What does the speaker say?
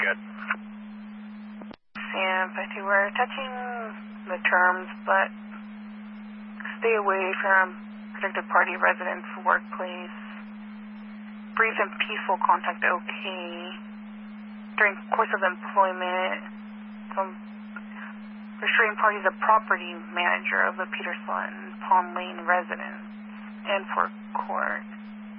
ahead. Sam 52, we're touching the terms, but stay away from protected party residence, workplace. Brief and peaceful contact okay. During course of employment, some restrained party is a property manager of the Peter Sutton Pond Lane residence and for court.